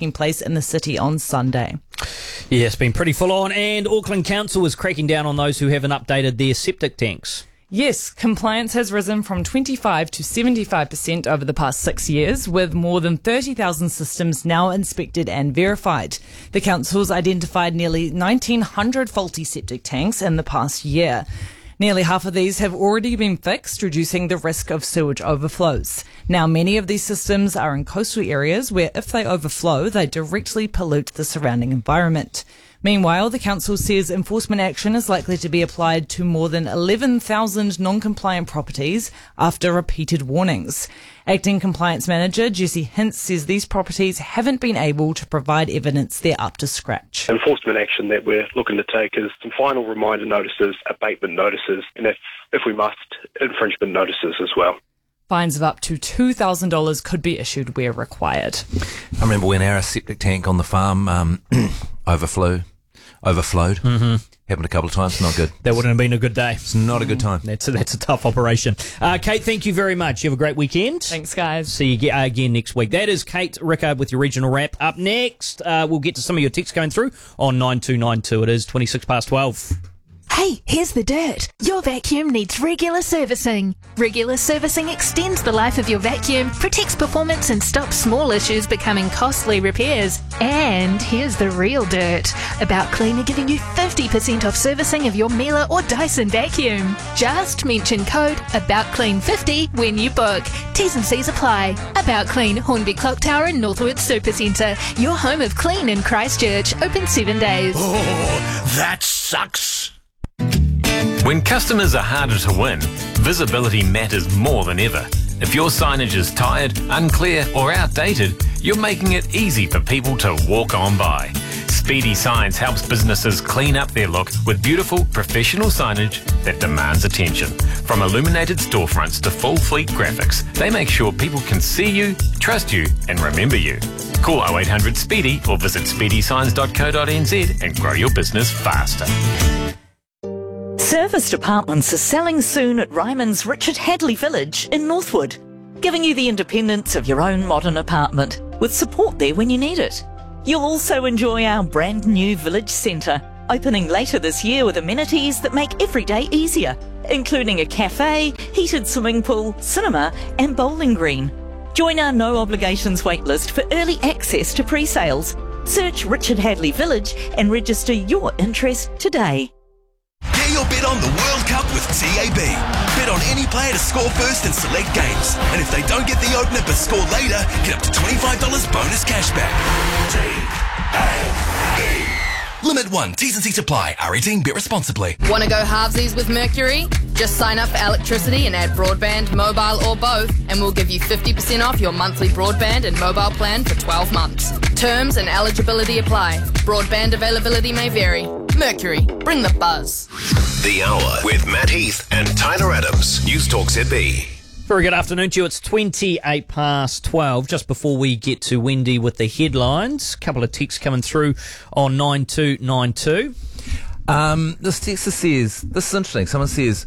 taking place in the city on Sunday. Yeah, it's been pretty full on, and Auckland Council is cracking down on those who haven't updated their septic tanks. Yes, compliance has risen from 25 to 75% over the past 6 years, with more than 30,000 systems now inspected and verified. The council's identified nearly 1,900 faulty septic tanks in the past year. Nearly half of these have already been fixed, reducing the risk of sewage overflows. Now, many of these systems are in coastal areas where if they overflow, they directly pollute the surrounding environment. Meanwhile, the council says enforcement action is likely to be applied to more than 11,000 non-compliant properties after repeated warnings. Acting Compliance Manager Jesse Hintz says these properties haven't been able to provide evidence they're up to scratch. Enforcement action that we're looking to take is some final reminder notices, abatement notices, and if we must, infringement notices as well. Fines of up to $2,000 could be issued where required. I remember when our septic tank on the farm overflowed. Happened a couple of times. Not good. That wouldn't have been a good day. It's not a good time. That's a tough operation. Kate, thank you very much. You have a great weekend. Thanks, guys. See you again next week. That is Kate Rickard with your regional wrap. Up next, we'll get to some of your texts going through on 9292. It is 12:26. Hey, here's the dirt. Your vacuum needs regular servicing. Regular servicing extends the life of your vacuum, protects performance and stops small issues becoming costly repairs. And here's the real dirt. About Clean are giving you 50% off servicing of your Miele or Dyson vacuum. Just mention code AboutClean50 when you book. T's and C's apply. About Clean, Hornby Clock Tower and Northwood Supercentre. Your home of clean in Christchurch. Open 7 days. Oh, that sucks. When customers are harder to win, visibility matters more than ever. If your signage is tired, unclear or outdated, you're making it easy for people to walk on by. Speedy Signs helps businesses clean up their look with beautiful, professional signage that demands attention. From illuminated storefronts to full fleet graphics, they make sure people can see you, trust you and remember you. Call 0800 SPEEDY or visit speedysigns.co.nz and grow your business faster. Serviced apartments are selling soon at Ryman's Richard Hadley Village in Northwood, giving you the independence of your own modern apartment with support there when you need it. You'll also enjoy our brand new village centre, opening later this year with amenities that make every day easier, including a cafe, heated swimming pool, cinema and bowling green. Join our no obligations waitlist for early access to pre-sales. Search Richard Hadley Village and register your interest today. Get your bet on the World Cup with TAB. Bet on any player to score first in select games. And if they don't get the opener but score later, get up to $25 bonus cashback. TAB. Limit 1. T's and C's apply. R18. Bet responsibly. Want to go halvesies with Mercury? Just sign up for electricity and add broadband, mobile or both, and we'll give you 50% off your monthly broadband and mobile plan for 12 months. Terms and eligibility apply. Broadband availability may vary. Mercury, bring the buzz. The Hour with Matt Heath and Tyler Adams. News Talk ZB. Very good afternoon to you. It's 12:28. Just before we get to Wendy with the headlines, a couple of texts coming through on 9292. This texter says, this is interesting. Someone says,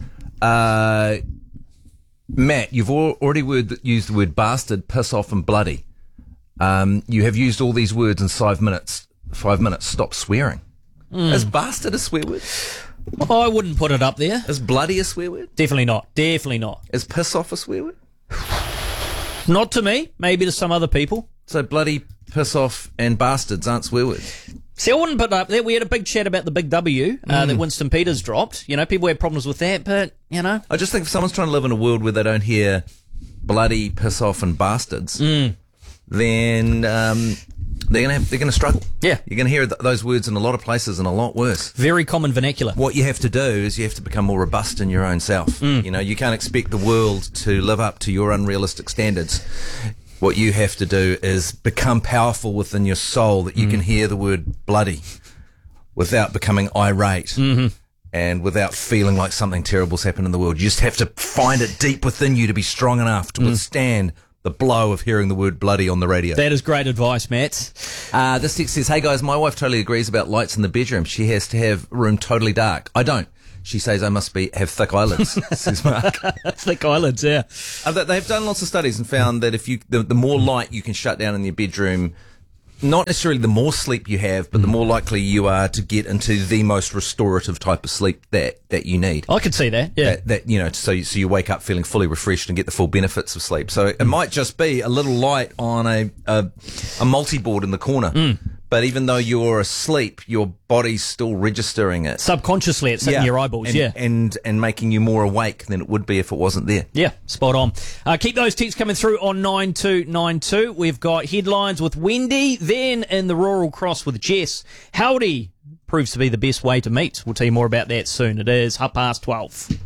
Matt, you've already used the word bastard, piss off and bloody. You have used all these words in 5 minutes. 5 minutes. Stop swearing. Is bastard a swear word? I wouldn't put it up there. Is bloody a swear word? Definitely not. Definitely not. Is piss off a swear word? Not to me. Maybe to some other people. So bloody, piss off and bastards aren't swear words? See, I wouldn't put it up there. We had a big chat about the big W that Winston Peters dropped. You know, people had problems with that, but, you know. I just think if someone's trying to live in a world where they don't hear bloody, piss off and bastards, then they're going to struggle. Yeah. You're going to hear those words in a lot of places and a lot worse. Very common vernacular. What you have to do is you have to become more robust in your own self. You know, you can't expect the world to live up to your unrealistic standards. What you have to do is become powerful within your soul that you can hear the word bloody without becoming irate and without feeling like something terrible's happened in the world. You just have to find it deep within you to be strong enough to withstand the blow of hearing the word bloody on the radio. That is great advice, Matt. This text says, hey guys, my wife totally agrees about lights in the bedroom. She has to have room totally dark. I don't. She says I must have thick eyelids, says Mark. Thick eyelids, yeah. They've done lots of studies and found that if the more light you can shut down in your bedroom, not necessarily the more sleep you have, but the more likely you are to get into the most restorative type of sleep that you need. I could see that, yeah. That so you wake up feeling fully refreshed and get the full benefits of sleep. So it might just be a little light on a multi-board in the corner. But even though you're asleep, your body's still registering it. Subconsciously, it's in your eyeballs, and making you more awake than it would be if it wasn't there. Yeah, spot on. Keep those texts coming through on 9292. We've got headlines with Wendy, then in the Rural Cross with Jess. Howdy proves to be the best way to meet. We'll tell you more about that soon. It is 12:30.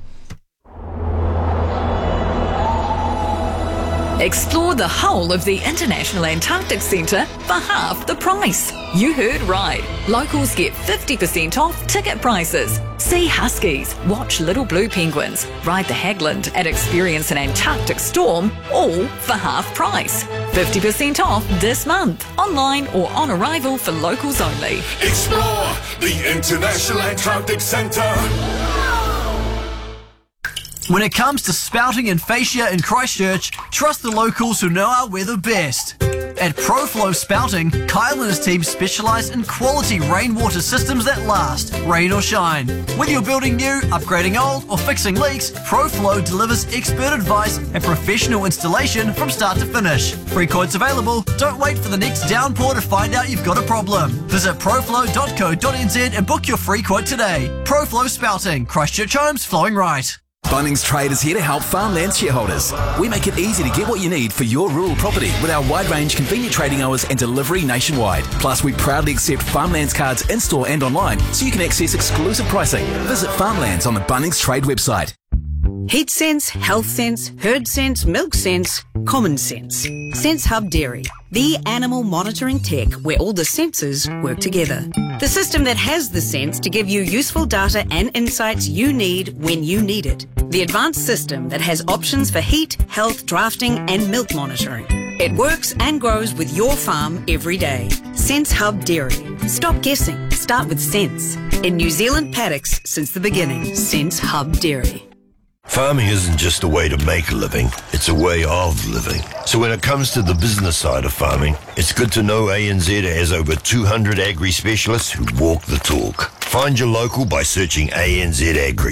Explore the whole of the International Antarctic Centre for half the price. You heard right. Locals get 50% off ticket prices. See huskies, watch little blue penguins, ride the Hagland and experience an Antarctic storm, all for half price. 50% off this month, online or on arrival for locals only. Explore the International Antarctic Centre. When it comes to spouting and fascia in Christchurch, trust the locals who know our weather best. At ProFlow Spouting, Kyle and his team specialise in quality rainwater systems that last, rain or shine. Whether you're building new, upgrading old, or fixing leaks, ProFlow delivers expert advice and professional installation from start to finish. Free quotes available. Don't wait for the next downpour to find out you've got a problem. Visit proflow.co.nz and book your free quote today. ProFlow Spouting, Christchurch homes flowing right. Bunnings Trade is here to help farmland shareholders. We make it easy to get what you need for your rural property with our wide range, convenient trading hours and delivery nationwide. Plus, we proudly accept Farmlands cards in-store and online, so you can access exclusive pricing. Visit Farmlands on the Bunnings Trade website. Heat sense, health sense, herd sense, milk sense, common sense. Sense Hub Dairy, the animal monitoring tech where all the senses work together. The system that has the sense to give you useful data and insights you need when you need it. The advanced system that has options for heat, health, drafting and milk monitoring. It works and grows with your farm every day. Sense Hub Dairy. Stop guessing. Start with sense. In New Zealand paddocks since the beginning. Sense Hub Dairy. Farming isn't just a way to make a living, it's a way of living. So when it comes to the business side of farming, it's good to know ANZ has over 200 agri specialists who walk the talk. Find your local by searching ANZ Agri.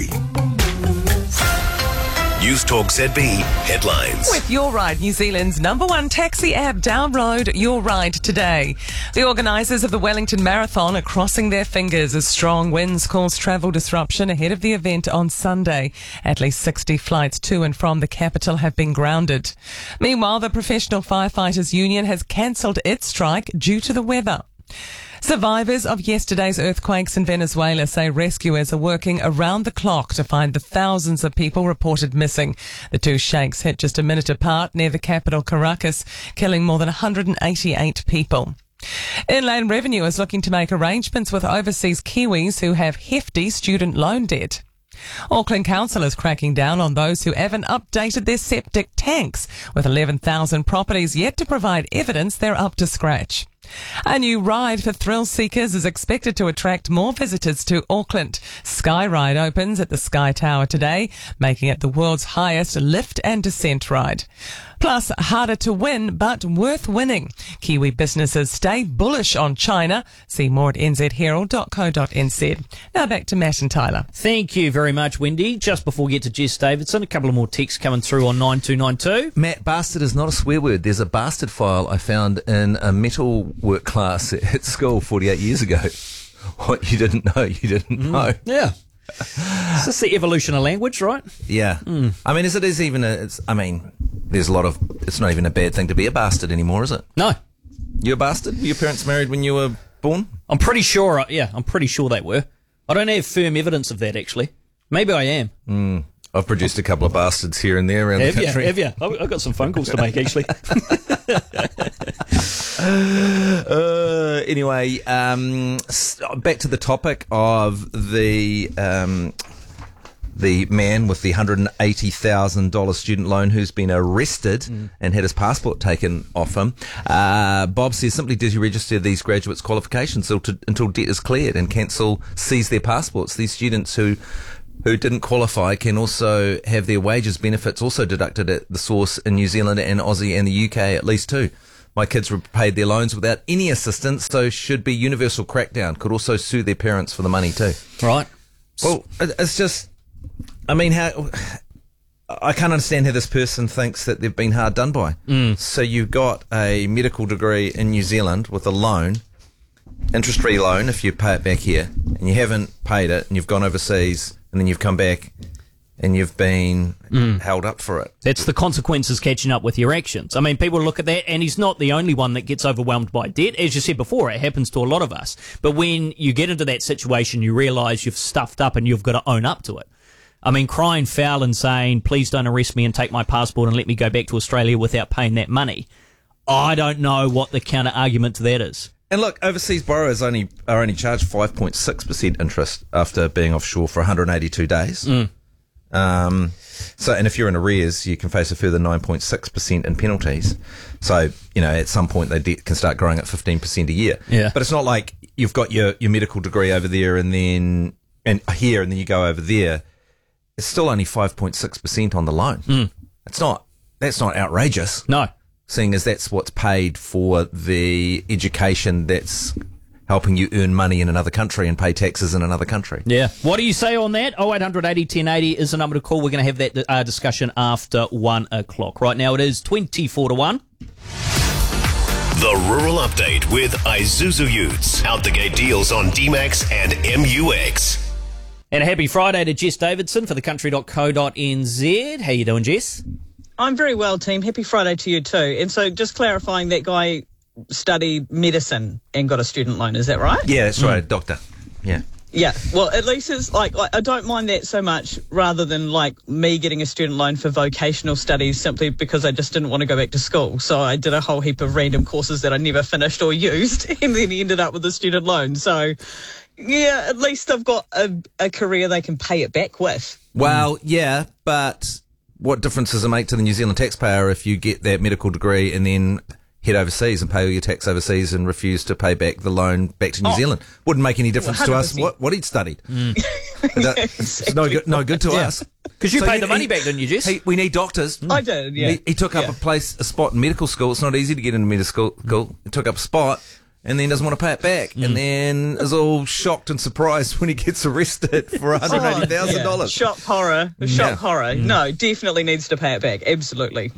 News Talk ZB headlines. With Your Ride, New Zealand's #1 taxi app, download Your Ride today. The organisers of the Wellington Marathon are crossing their fingers as strong winds cause travel disruption ahead of the event on Sunday. At least 60 flights to and from the capital have been grounded. Meanwhile, the Professional Firefighters Union has cancelled its strike due to the weather. Survivors of yesterday's earthquakes in Venezuela say rescuers are working around the clock to find the thousands of people reported missing. The two shakes hit just a minute apart near the capital Caracas, killing more than 188 people. Inland Revenue is looking to make arrangements with overseas Kiwis who have hefty student loan debt. Auckland Council is cracking down on those who haven't updated their septic tanks, with 11,000 properties yet to provide evidence they're up to scratch. A new ride for thrill seekers is expected to attract more visitors to Auckland. Skyride opens at the Sky Tower today, making it the world's highest lift and descent ride. Plus, harder to win, but worth winning. Kiwi businesses stay bullish on China. See more at nzherald.co.nz. Now back to Matt and Tyler. Thank you very much, Wendy. Just before we get to Jess Davidson, a couple of more texts coming through on 9292. Matt, bastard is not a swear word. There's a bastard file I found in a metal work class at school 48 years ago. What you didn't know, you didn't know. Yeah. It's just the evolution of language, right? Yeah. I mean, there's a lot of, it's not even a bad thing to be a bastard anymore, is it? No. You a bastard? Were your parents married when you were born? I'm pretty sure they were. I don't have firm evidence of that, actually. Maybe I am. I've produced a couple of bastards here and there around the country. Have you? I've got some phone calls to make, actually. Anyway, back to the topic of the man with the $180,000 student loan who's been arrested and had his passport taken off him. Bob says, simply deregister these graduates' qualifications until debt is cleared and seize their passports. These students who didn't qualify can also have their wages benefits also deducted at the source in New Zealand and Aussie and the UK at least too. My kids were paid their loans without any assistance, so should be universal crackdown. Could also sue their parents for the money too. Right. Well, it's just, I mean, how I can't understand how this person thinks that they've been hard done by. So you've got a medical degree in New Zealand with a loan, interest-free loan if you pay it back here, and you haven't paid it, and you've gone overseas, and then you've come back and you've been held up for it. It's the consequences catching up with your actions. I mean, people look at that, and he's not the only one that gets overwhelmed by debt. As you said before, it happens to a lot of us. But when you get into that situation, you realise you've stuffed up and you've got to own up to it. I mean, crying foul and saying, please don't arrest me and take my passport and let me go back to Australia without paying that money. I don't know what the counter-argument to that is. And look, overseas borrowers are only charged 5.6% interest after being offshore for 182 days. And if you're in arrears, you can face a further 9.6% in penalties. So, at some point, their debt can start growing at 15% a year. Yeah. But it's not like you've got your medical degree over there and then you go over there. It's still only 5.6% on the loan. That's not outrageous. No. Seeing as that's what's paid for the education that's helping you earn money in another country and pay taxes in another country. Yeah. What do you say on that? 0800 80 1080 is the number to call. We're going to have that discussion after 1 o'clock. Right now it is 24-1. The Rural Update with Isuzu Utes. Out the gate deals on D-Max and MUX. And a happy Friday to Jess Davidson for thecountry.co.nz. How you doing, Jess? I'm very well, team. Happy Friday to you too. And so just clarifying, that guy studied medicine and got a student loan, is that right? Yeah, that's right, doctor. Yeah. Yeah, well, at least it's like I don't mind that so much, rather than like me getting a student loan for vocational studies simply because I just didn't want to go back to school. So I did a whole heap of random courses that I never finished or used, and then ended up with a student loan. So, yeah, at least I've got a career they can pay it back with. Well, yeah, but what difference does it make to the New Zealand taxpayer if you get that medical degree and then head overseas and pay all your tax overseas and refuse to pay back the loan back to New Zealand? Wouldn't make any difference to us what he'd studied. It's no good to us. Because you paid the money back, didn't you, Jess? We need doctors. I did, yeah. He took up a spot in medical school. It's not easy to get into medical school. He took up a spot and then doesn't want to pay it back, and then is all shocked and surprised when he gets arrested for $180,000. Shock horror. No, definitely needs to pay it back. Absolutely.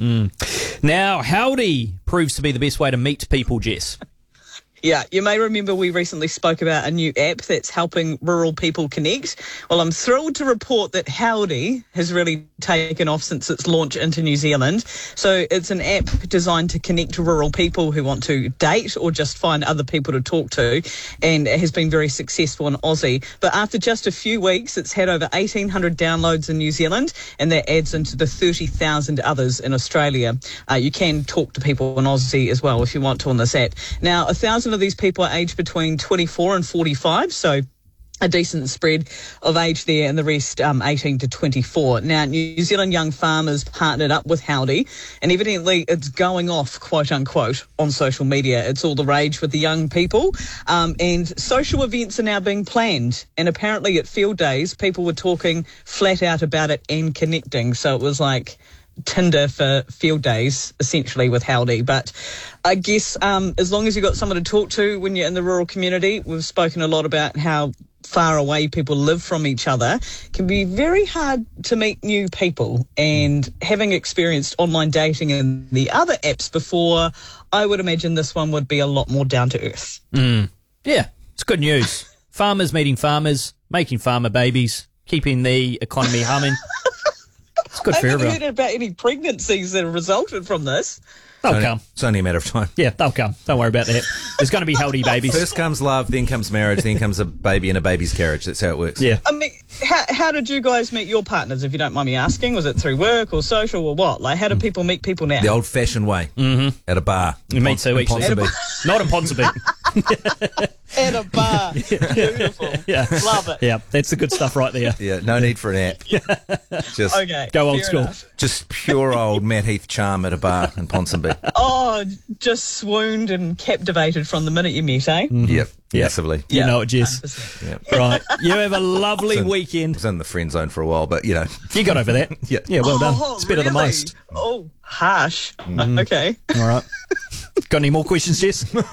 Now, Howdy proves to be the best way to meet people, Jess. Yeah, you may remember we recently spoke about a new app that's helping rural people connect. Well, I'm thrilled to report that Howdy has really taken off since its launch into New Zealand. So it's an app designed to connect rural people who want to date or just find other people to talk to, and it has been very successful in Aussie. But after just a few weeks, it's had over 1,800 downloads in New Zealand, and that adds into the 30,000 others in Australia. You can talk to people in Aussie as well if you want to on this app. Now, 1,000 of these people are aged between 24 and 45, so a decent spread of age there, and the rest 18 to 24. Now, New Zealand young farmers partnered up with Howdy, and evidently it's going off, quote unquote, on social media. It's all the rage with the young people, and social events are now being planned. And apparently at field days, people were talking flat out about it and connecting. So it was like Tinder for field days, essentially, with Howdy. But I guess as long as you've got someone to talk to when you're in the rural community, we've spoken a lot about how far away people live from each other, it can be very hard to meet new people. And having experienced online dating and the other apps before, I would imagine this one would be a lot more down to earth. Yeah, it's good news. Farmers meeting farmers, making farmer babies, keeping the economy humming. It's good for everyone. I haven't heard about any pregnancies that have resulted from this. They'll come. It's only a matter of time. Yeah, they'll come. Don't worry about that. There's going to be healthy babies. First comes love, then comes marriage, then comes a baby in a baby's carriage. That's how it works. Yeah. I mean, how did you guys meet your partners, if you don't mind me asking? Was it through work or social or what? Like, how do people meet people now? The old-fashioned way. At a bar. You meet so each Ponsonby. Not in Ponsonby. At a bar. Beautiful. Yeah. Love it. Yeah, that's the good stuff right there. Yeah, no need for an app. Just Okay. Go old fair school. enough. Just pure old Matt Heath charm at a bar in Ponsonby. Oh, just swooned and captivated from the minute you met, eh? Yep, massively. You know it, Jess. 100%. Yep. Right. You have a lovely I weekend. was in the friend zone for a while, but, You got over that. Yeah. Yeah, well done. Oh, It's better than really? most. Oh, Harsh. Okay. All right. Got any more questions, Jess? No.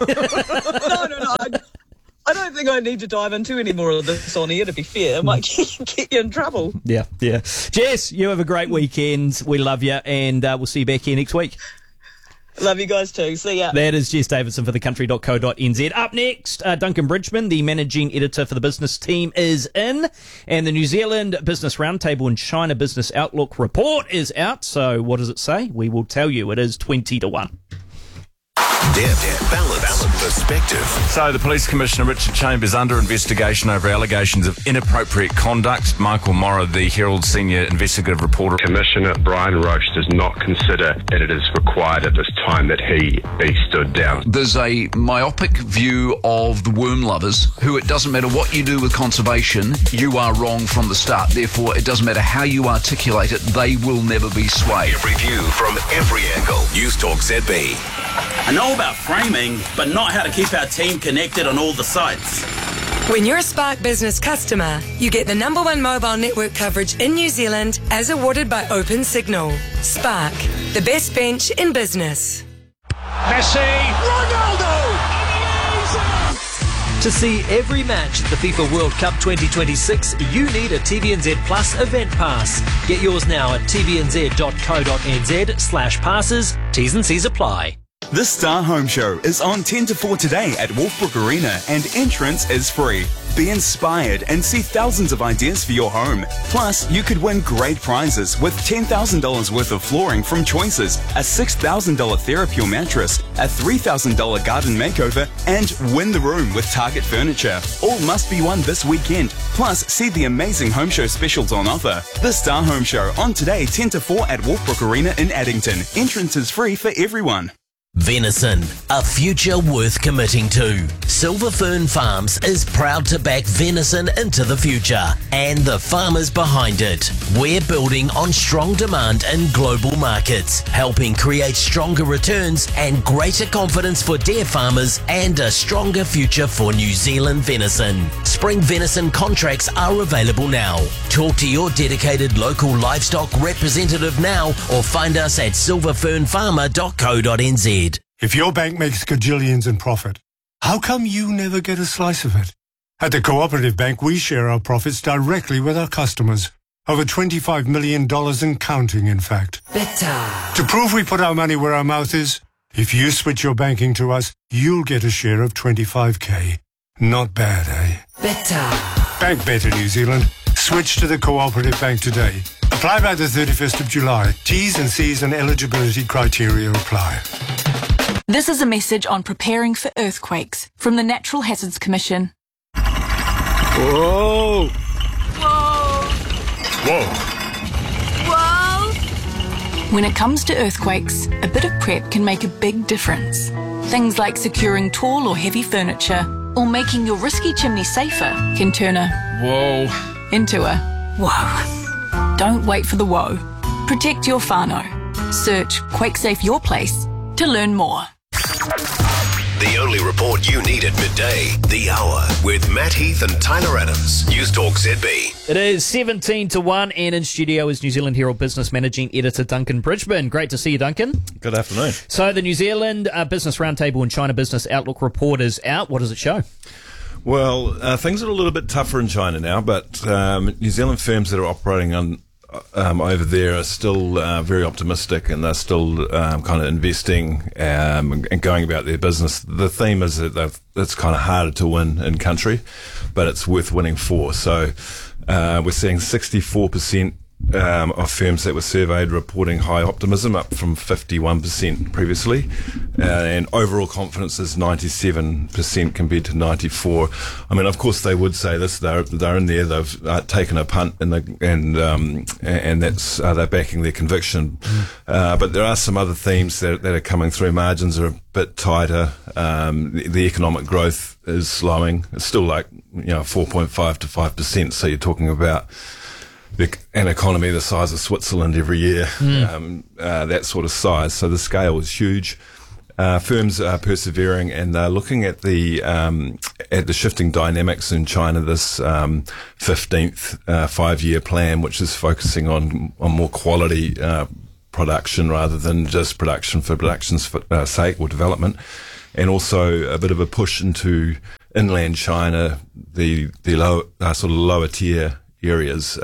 I don't think I need to dive into any more of this on here, to be fair. I might get you in trouble. Yeah. Jess, you have a great weekend. We love you, and we'll see you back here next week. Love you guys too. See ya. That is Jess Davidson for thecountry.co.nz. Up next, Duncan Bridgman, the managing editor for the business team, is in, and the New Zealand Business Roundtable and China Business Outlook report is out. So what does it say? We will tell you. It is 20-1. Depth, balance, perspective. So the Police Commissioner Richard Chambers under investigation over allegations of inappropriate conduct. Michael Morrow, the Herald senior investigative reporter. Commissioner Brian Roche does not consider that it is required at this time that he be stood down. There's a myopic view of the worm lovers who, it doesn't matter what you do with conservation, you are wrong from the start. Therefore, it doesn't matter how you articulate it, they will never be swayed. Every view from every angle. News Talk ZB. I know about framing, but not how to keep our team connected on all the sites. When you're a Spark Business customer, you get the #1 mobile network coverage in New Zealand as awarded by Open Signal. Spark, the best bench in business. Messi, Ronaldo! To see every match at the FIFA World Cup 2026, you need a TVNZ Plus event pass. Get yours now at tvnz.co.nz/passes. T's and C's apply. The Star Home Show is on 10 to 4 today at Wolfbrook Arena, and entrance is free. Be inspired and see thousands of ideas for your home. Plus, you could win great prizes with $10,000 worth of flooring from Choices, a $6,000 TheraPure mattress, a $3,000 garden makeover, and win the room with Target Furniture. All must be won this weekend. Plus, see the amazing home show specials on offer. The Star Home Show on today 10 to 4 at Wolfbrook Arena in Addington. Entrance is free for everyone. Venison, a future worth committing to. Silver Fern Farms is proud to back venison into the future and the farmers behind it. We're building on strong demand in global markets, helping create stronger returns and greater confidence for dairy farmers and a stronger future for New Zealand venison. Spring venison contracts are available now. Talk to your dedicated local livestock representative now or find us at silverfernfarmer.co.nz. If your bank makes gajillions in profit, how come you never get a slice of it? At the Cooperative Bank, we share our profits directly with our customers. Over $25 million and counting, in fact. Better. To prove we put our money where our mouth is, if you switch your banking to us, you'll get a share of $25K. Not bad, eh? Better. Bank better, New Zealand. Switch to the Cooperative Bank today. Apply by the 31st of July. T's and C's and eligibility criteria apply. This is a message on preparing for earthquakes from the Natural Hazards Commission. Whoa! Whoa! Whoa! Whoa! When it comes to earthquakes, a bit of prep can make a big difference. Things like securing tall or heavy furniture or making your risky chimney safer can turn a whoa into a whoa. Don't wait for the whoa. Protect your whānau. Search QuakeSafe Your Place to learn more. The only report you need at midday, The Hour, with Matt Heath and Tyler Adams. News Talk ZB. It is 17-1, and in studio is New Zealand Herald Business Managing Editor Duncan Bridgman. Great to see you, Duncan. Good afternoon. So the New Zealand Business Roundtable and China Business Outlook report is out. What does it show? Well, things are a little bit tougher in China now, but New Zealand firms that are operating over there are still very optimistic, and they're still kind of investing and going about their business. The theme is that it's kind of harder to win in country, but it's worth winning for. So we're seeing 64% of firms that were surveyed reporting high optimism, up from 51% previously, and overall confidence is 97% compared to 94%. I mean, of course, they would say this. They're in there. They've taken a punt, and that's they're backing their conviction. But there are some other themes that are coming through. Margins are a bit tighter. The economic growth is slowing. It's still like 4.5 to 5%. So you're talking about an economy the size of Switzerland every year, that sort of size. So the scale is huge. Firms are persevering, and they're looking at the shifting dynamics in China. This 15th 5-year plan, which is focusing on more quality production rather than just production for production's sake or development. And also a bit of a push into inland China, the low, sort of lower tier areas.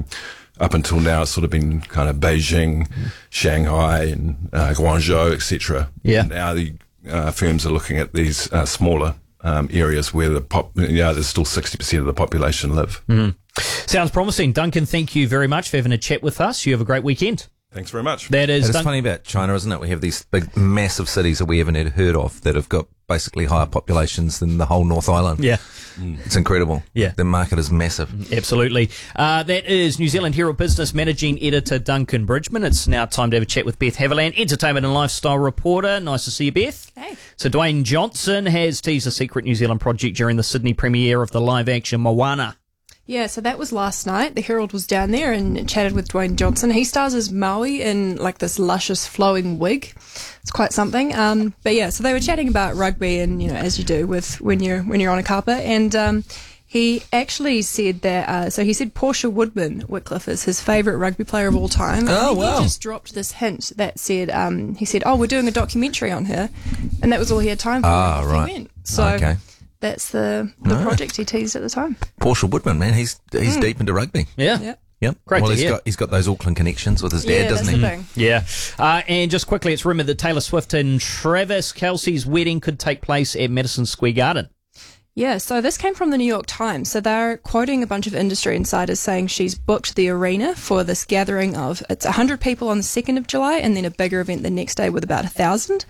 Up until now, it's sort of been kind of Beijing, Shanghai, and Guangzhou, etc. Yeah. Now the firms are looking at these smaller areas where there's still 60% of the population live. Sounds promising. Duncan, thank you very much for having a chat with us. You have a great weekend. Thanks very much. That is It's funny about China, isn't it? We have these big, massive cities that we haven't heard of that have got basically higher populations than the whole North Island. Yeah. It's incredible. Yeah. The market is massive. Absolutely. That is New Zealand Herald Business Managing Editor Duncan Bridgman. It's now time to have a chat with Beth Haviland, entertainment and lifestyle reporter. Nice to see you, Beth. Hey. So Dwayne Johnson has teased a secret New Zealand project during the Sydney premiere of the live-action Moana. Yeah, so that was last night. The Herald was down there and chatted with Dwayne Johnson. He stars as Maui in like this luscious flowing wig. It's quite something. But yeah, so they were chatting about rugby and, as you do with when you're on a carpet. And he actually said that, so he said Portia Wycliffe is his favourite rugby player of all time. Oh, wow. He just dropped this hint that said, he said, we're doing a documentary on her. And that was all he had time for. Ah, right. He went. So okay. That's the project he teased at the time. Portia Woodman, man, he's deep into rugby. Yeah. Yep. Great to hear. He's got those Auckland connections with his dad, doesn't he? That's the thing. Yeah. And just quickly, it's rumoured that Taylor Swift and Travis Kelce's wedding could take place at Madison Square Garden. Yeah, so this came from the New York Times. So they're quoting a bunch of industry insiders saying she's booked the arena for this gathering of, it's 100 people on the 2nd of July and then a bigger event the next day with about 1,000.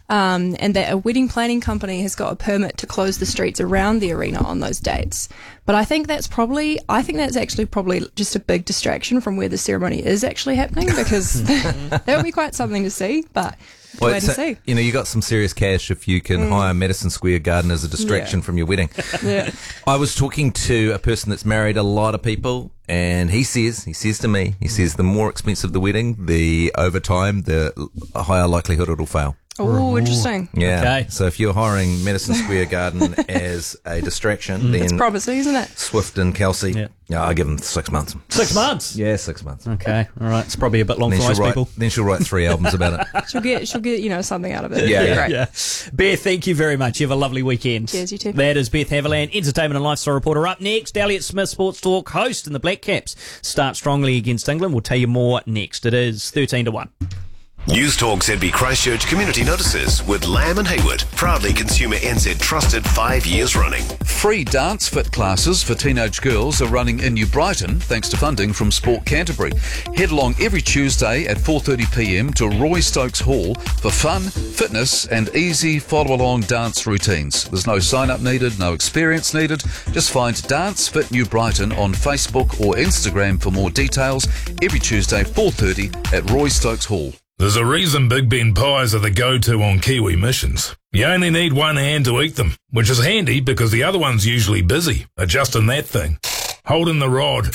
And that a wedding planning company has got a permit to close the streets around the arena on those dates. But I think that's actually probably just a big distraction from where the ceremony is actually happening, because that would be quite something to see, but... Well, you got some serious cash if you can hire Madison Square Garden as a distraction from your wedding. Yeah. I was talking to a person that's married a lot of people, and he says to me, the more expensive the wedding, the overtime, the higher likelihood it'll fail. Oh, interesting. Yeah. Okay. So if you're hiring Madison Square Garden as a distraction, then It's promising, isn't it? Swift and Kelsey, I give them 6 months. 6 months? Yeah, 6 months. Okay. All right. It's probably a bit long for most people. Then she'll write 3 albums about it. She'll get something out of it. Yeah. Great. Yeah. Beth, thank you very much. You have a lovely weekend. Cheers, you too. That is Beth Haviland, entertainment and lifestyle reporter. Up next, Elliot Smith, Sports Talk host, and the Black Caps start strongly against England. We'll tell you more next. It is 13-1. News Talk ZB Christchurch Community Notices with Lamb and Hayward, proudly Consumer NZ trusted 5 years running. Free dance fit classes for teenage girls are running in New Brighton thanks to funding from Sport Canterbury. Head along every Tuesday at 4:30pm to Roy Stokes Hall for fun, fitness and easy follow-along dance routines. There's no sign-up needed, no experience needed. Just find Dance Fit New Brighton on Facebook or Instagram for more details. Every Tuesday 4:30 at Roy Stokes Hall. There's a reason Big Ben pies are the go-to on Kiwi missions. You only need one hand to eat them, which is handy because the other one's usually busy adjusting that thing, holding the rod,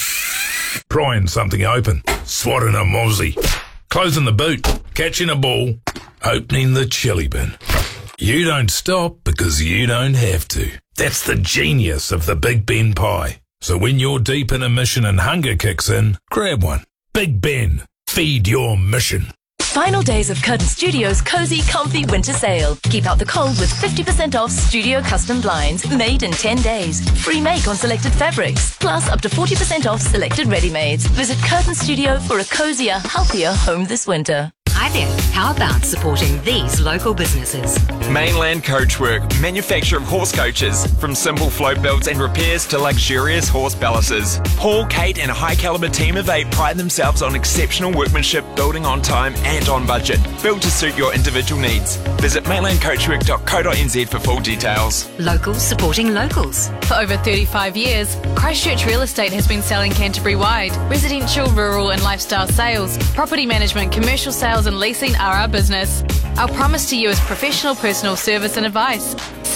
prying something open, swatting a mozzie, closing the boot, catching a ball, opening the chili bin. You don't stop because you don't have to. That's the genius of the Big Ben pie. So when you're deep in a mission and hunger kicks in, grab one. Big Ben, feed your mission. Final days of Curtain Studios' cozy, comfy winter sale. Keep out the cold with 50% off studio custom blinds made in 10 days. Free make on selected fabrics. Plus up to 40% off selected ready-mades. Visit Curtain Studio for a cozier, healthier home this winter. Hi there. How about supporting these local businesses? Mainland Coachwork, manufacturer of horse coaches. From simple float builds and repairs to luxurious horse balances. Paul, Kate and a high caliber team of 8 pride themselves on exceptional workmanship, building on time and on budget. Built to suit your individual needs. Visit mainlandcoachwork.co.nz for full details. Locals supporting locals. For over 35 years, Christchurch Real Estate has been selling Canterbury-wide. Residential, rural and lifestyle sales, property management, commercial sales and leasing are our business. Our promise to you is professional personal service and advice.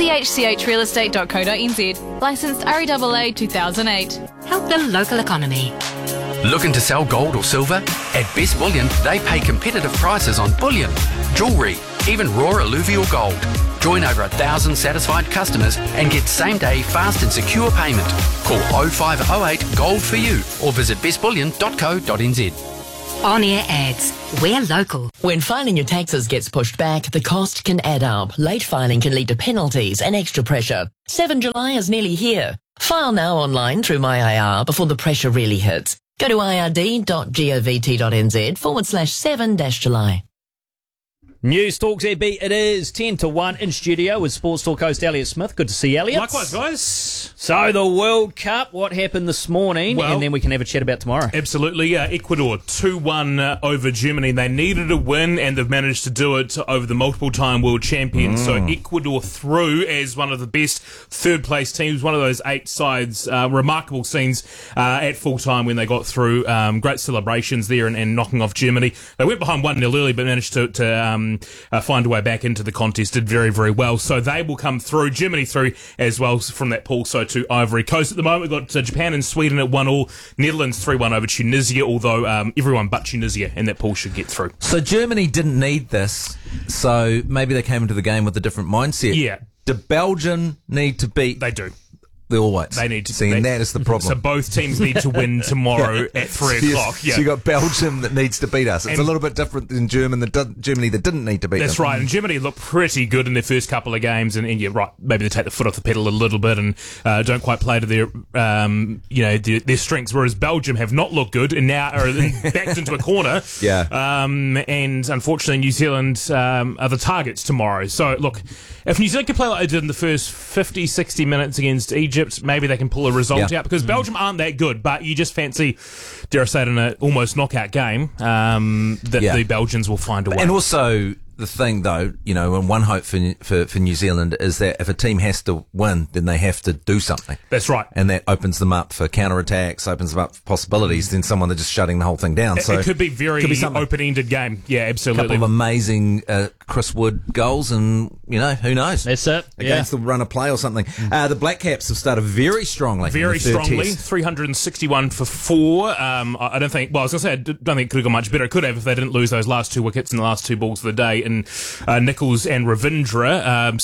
chchrealestate.co.nz. Licensed REAA 2008. Help the local economy. Looking to sell gold or silver? At Best Bullion, they pay competitive prices on bullion, jewellery, even raw alluvial gold. Join over 1,000 satisfied customers and get same-day fast and secure payment. Call 0508 Gold for you or visit bestbullion.co.nz. On-air ads. We're local. When filing your taxes gets pushed back, the cost can add up. Late filing can lead to penalties and extra pressure. 7 July is nearly here. File now online through MyIR before the pressure really hits. Go to ird.govt.nz/7-July. News Talk ZB, it is 10 to 1 in studio with Sports Talk host Elliot Smith. Good to see you, Elliot. Likewise, guys. So the World Cup, what happened this morning? Well, and then we can have a chat about tomorrow. Absolutely. Ecuador 2-1 over Germany. They needed a win and they've managed to do it over the multiple-time world champions. So Ecuador through as one of the best third-place teams, one of those 8 sides. Remarkable scenes at full-time when they got through. Great celebrations there and knocking off Germany. They went behind 1-0 early but managed to find a way back into the contest. Did very, very well. So they will come through. Germany through as well from that pool. So to Ivory Coast at the moment. We've got Japan and Sweden at 1-1. Netherlands 3-1 over Tunisia, although everyone but Tunisia in that pool should get through. So Germany didn't need this, so maybe they came into the game with a different mindset. Yeah. Do Belgium need to beat... They do. The All Whites. They need to. See, and that is the problem. So both teams need to win tomorrow at 3 o'clock. So you got Belgium that needs to beat us. It's a little bit different than Germany that didn't need to beat That's them. right. And Germany looked pretty good in their first couple of games. And yeah, right, maybe they take the foot off the pedal a little bit and don't quite play to their, their strengths. Whereas Belgium have not looked good and now are backed into a corner. Yeah. And unfortunately, New Zealand are the targets tomorrow. So look, if New Zealand can play like they did in the first 50, 60 minutes against Egypt, maybe they can pull a result out because Belgium aren't that good, but you just fancy, dare I say it, in an almost knockout game, that the Belgians will find a way. And also, the thing though, and one hope for New Zealand is that if a team has to win, then they have to do something. That's right. And that opens them up for counterattacks, opens them up for possibilities, than someone that's just shutting the whole thing down. So it could be open-ended game. Yeah, absolutely. A couple of amazing Chris Wood goals and, who knows? That's it. Against the run of play or something. The Black Caps have started very strongly. Very strongly. Test. 361 for 4. I don't think, I think it could have gone much better. It could have if they didn't lose those last 2 wickets in the last 2 balls of the day. And Nichols and Ravindra,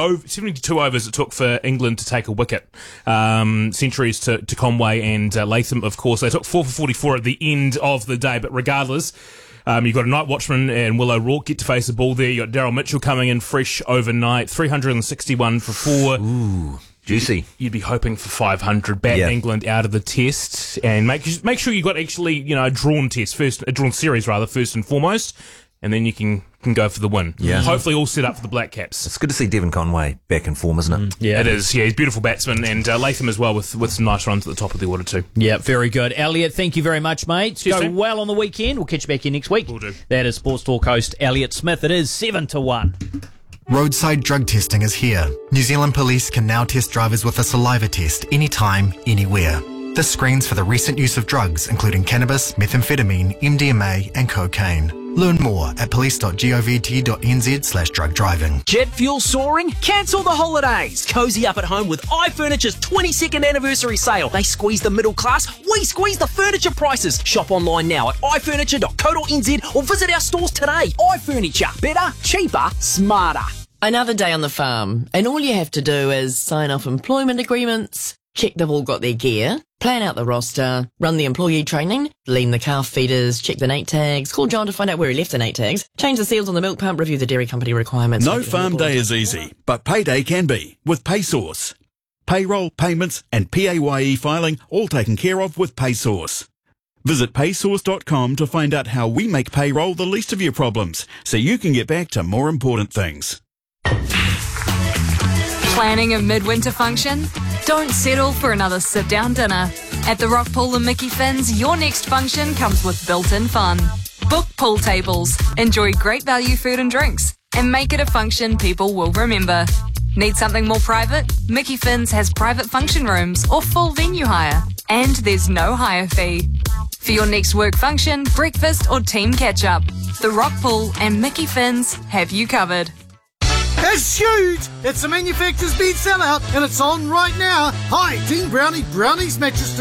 72 overs it took for England to take a wicket. Centuries to Conway and Latham, of course. They took 4 for 44 at the end of the day, but regardless, you've got a night watchman and Will O'Rourke get to face the ball there. You've got Daryl Mitchell coming in fresh overnight, 361 for 4. Ooh. Juicy. You'd be hoping for 500. Bat England out of the test and make sure you got actually a drawn test a drawn series first and foremost, and then you can go for the win. Yeah. Hopefully all set up for the Black Caps. It's good to see Devon Conway back in form, isn't it? Yeah, it is. Yeah, he's a beautiful batsman, and Latham as well with some nice runs at the top of the order too. Yeah, very good. Elliot, thank you very much, mate. Cheers, go team. well on the weekend. We'll catch you back here next week. Will do. That is Sports Talk host Elliot Smith. It is 7 to 1. Roadside drug testing is here. New Zealand Police can now test drivers with a saliva test anytime, anywhere. This screens for the recent use of drugs, including cannabis, methamphetamine, MDMA and cocaine. Learn more at police.govt.nz/drug driving. Jet fuel soaring? Cancel the holidays. Cozy up at home with iFurniture's 22nd anniversary sale. They squeeze the middle class, we squeeze the furniture prices. Shop online now at ifurniture.co.nz or visit our stores today. iFurniture. Better, cheaper, smarter. Another day on the farm, and all you have to do is sign off employment agreements, check they've all got their gear, plan out the roster, run the employee training, lean the calf feeders, check the nate tags, call John to find out where he left the nate tags, change the seals on the milk pump, review the dairy company requirements. No farm day is easy, but payday can be with PaySource. Payroll, payments and PAYE filing all taken care of with PaySource. Visit paysource.com to find out how we make payroll the least of your problems so you can get back to more important things. Planning a midwinter function? Don't settle for another sit-down dinner. At the Rock Pool and Mickey Finn's, your next function comes with built-in fun. Book pool tables, enjoy great value food and drinks, and make it a function people will remember. Need something more private? Mickey Finn's has private function rooms or full venue hire, and there's no hire fee. For your next work function, breakfast or team catch-up, the Rock Pool and Mickey Finn's have you covered. It's huge! It's a manufacturer's bid sellout and it's on right now. Hi, Team Brownie Brownies Mattress Direct.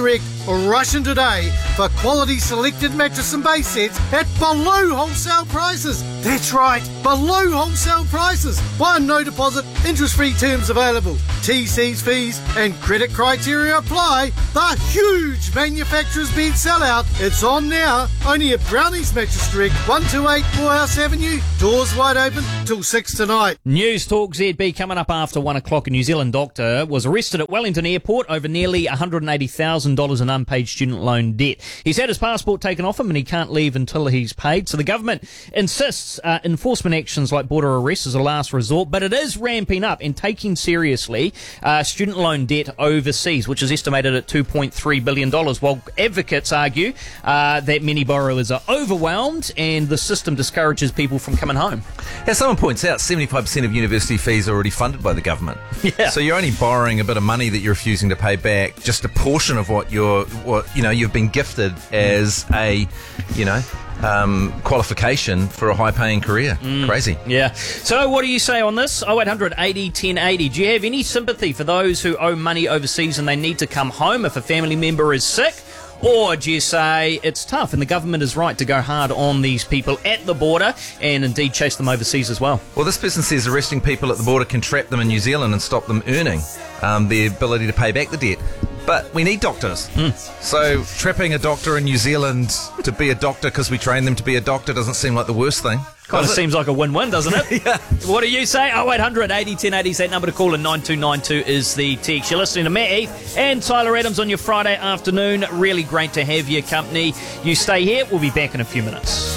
Rush in today for quality selected mattress and base sets at below wholesale prices. That's right, below wholesale prices. Buy no deposit, interest-free terms available. TC's fees and credit criteria apply. The huge manufacturer's bed sellout. It's on now. Only at Brownies Mattress Direct, 128 Morehouse Avenue. Doors wide open till 6 tonight. News Talk ZB coming up after 1 o'clock. A New Zealand doctor was arrested at Wellington Airport over nearly $180,000 in unpaid student loan debt. He's had his passport taken off him and he can't leave until he's paid. So the government insists enforcement actions like border arrests is a last resort, but it is ramping up and taking seriously student loan debt overseas, which is estimated at $2.3 billion, while advocates argue that many borrowers are overwhelmed and the system discourages people from coming home. As someone points out, 75% of university fees are already funded by the government. Yeah. So you're only borrowing a bit of money that you're refusing to pay back, just a portion of what you've been gifted as a, qualification for a high-paying career. Crazy. Yeah. So what do you say on this? 0800 80 1080. Do you have any sympathy for those who owe money overseas and they need to come home if a family member is sick? Or do you say it's tough and the government is right to go hard on these people at the border and indeed chase them overseas as well? Well, this person says arresting people at the border can trap them in New Zealand and stop them earning the ability to pay back the debt. But we need doctors. So trapping a doctor in New Zealand to be a doctor because we train them to be a doctor doesn't seem like the worst thing. Kind of seems like a win-win, doesn't it? Yeah. What do you say? 0800 80 1080 is that number to call, and 9292 is the text. You're listening to Matt Heath and Tyler Adams on your Friday afternoon. Really great to have your company. You stay here. We'll be back in a few minutes.